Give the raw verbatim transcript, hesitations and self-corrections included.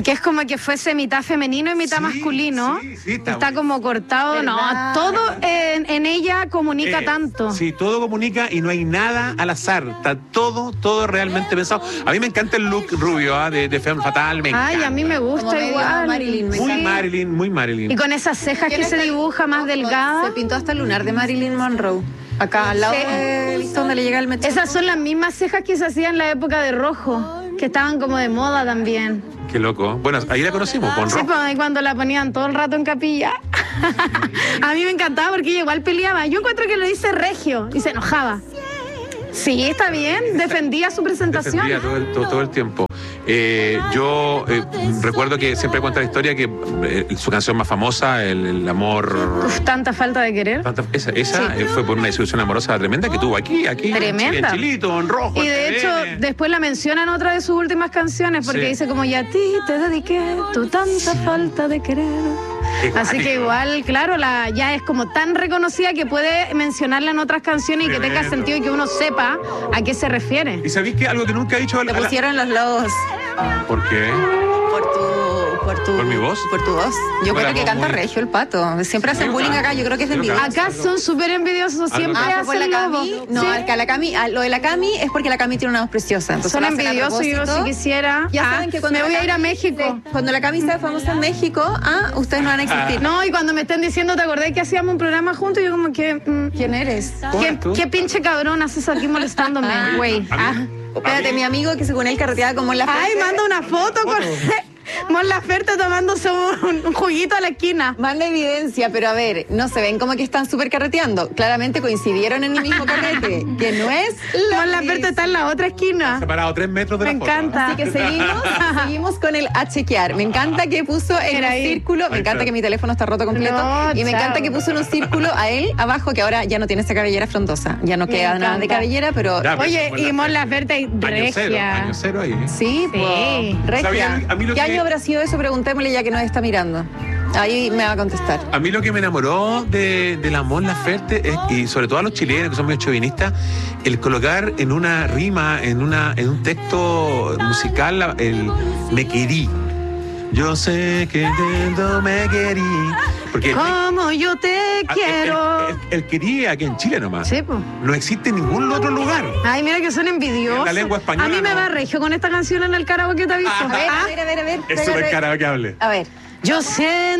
Que es como que fuese mitad femenino y mitad Sí, masculino. sí, sí, está está bueno. como cortado. ¿Verdad? No, todo en, en ella comunica Eh, tanto. Sí, todo comunica y no hay nada al azar. Está todo, todo realmente pensado. A mí me encanta el look rubio ¿ah? de, de Femme Fatale. Me Ay, encanta. a mí me Como gusta medio igual. Marilyn, me Muy encanta. Marilyn, muy Marilyn. Y con esas cejas que ¿Quién se está- dibuja más delgadas. Se pintó hasta el lunar de Marilyn Monroe. Acá al lado Sí. de donde le llega el mechón. Esas son las mismas cejas que se hacían en la época de rojo, que estaban como de moda también. Qué loco. Bueno, ahí la conocimos, con Sí, rojo. pues ahí cuando la ponían todo el rato en capilla. A mí me encantaba porque ella igual peleaba. Yo encuentro que lo dice regio y se enojaba. Sí, está bien. Defendía su presentación. Defendía todo el, todo, todo el tiempo. Eh, yo eh, recuerdo que siempre cuenta la historia que eh, su canción más famosa, El, el amor... Uf, tanta falta de querer. Tanta- esa esa Sí. eh, fue por una disolución amorosa tremenda que tuvo aquí, aquí. Tremenda. En Chilito, en rojo. Y en de T V hecho, N. después la menciona en otra de sus últimas canciones porque Sí. dice como, y a ti te dediqué tu tanta falta de querer. Así que igual, claro, la, ya es como tan reconocida que puede mencionarla en otras canciones y que tenga Tremendo. sentido y que uno sepa a qué se refiere. ¿Y sabéis que algo que nunca he dicho? a la- Te a la- pusieron los lobos ¿Por qué? por tu, por tu... ¿Por mi voz? Por tu voz. Yo Bueno, creo que vos canta muy- regio el pato. Siempre hacen Sí, bullying ah, acá. Yo creo que es de sí, envidia. acá. Acá son súper envidiosos, siempre Ah, por la hacen lobo. Cami. No, Sí. acá la Cami, ah, lo de la Cami es porque la Cami tiene una voz preciosa. Entonces Son lo hacen a envidiosos y yo propósito. si quisiera. Ya Ah, saben que cuando me la voy a ir a Cami- México. Cuando la Cami sea famosa en México, ah, ustedes no van a existir. No, y cuando me estén diciendo, ¿te acordás que hacíamos un programa juntos? Yo como que... mm, ¿Quién eres? ¿Cómo ¿Qué, eres tú? qué pinche cabrón haces aquí molestándome, güey? A mí- Ah. Espérate, mi amigo que según él carreteaba como en la Ay, frente. manda una foto con Mon Laferte tomándose un, un juguito a la esquina. Manda evidencia, pero a ver, no se ven como que están súper carreteando. Claramente coincidieron en el mismo carrete, que no es lo Mon Laferte mismo. está en la otra esquina. Separado tres metros de Me la foto. encanta. Así que seguimos, seguimos con el a chequear. Me encanta que puso en Era un ahí. círculo, me Ahí encanta está. que mi teléfono está roto completo. No, y me chao. encanta que puso en un círculo a él abajo, que ahora ya no tiene esa cabellera frondosa. Ya no Me queda nada de encanta. cabellera, pero. Ya, pero Oye, Mon y Mon Laferte. Laferte Año cero, regia. año cero ahí. ¿eh? Sí, Sí. pues. Regia. ¿Sabían? A mí lo ¿Qué que- año habrá sido eso? Preguntémosle ya que nos está mirando. Ahí me va a contestar. A mí lo que me enamoró de, de la Mon Laferte es, y sobre todo a los chilenos que son medio chauvinistas, el colocar en una rima, en una en un texto musical, la- el me querí. Yo sé que dentro me querí. Porque el, Como yo te el- quiero. el- el- el quería aquí en Chile nomás. Sí, pues. No existe en ningún otro lugar. Ay, mira que son envidiosos. En la lengua española, A mí me no. va regio con esta canción en el karaoke, ¿te aviso? A ver, Ah, a ver, a ver, a ver. Es súper Pégale. karaokeable. A ver. Yo siento